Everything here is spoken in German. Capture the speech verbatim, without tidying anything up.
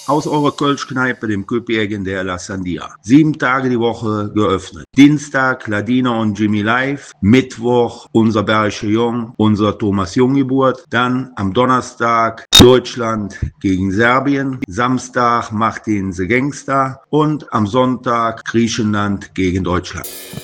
aus eurer Kölschkneipe, dem Köpjägen der La Sandia. Sieben Tage die Woche geöffnet. Dienstag Ladina und Jimmy live. Mittwoch unser Bergische Jung, unser Thomas Junggeburt. Dann am Donnerstag Deutschland gegen Serbien. Samstag Martin the Gangster. Und am Sonntag Griechenland gegen Deutschland.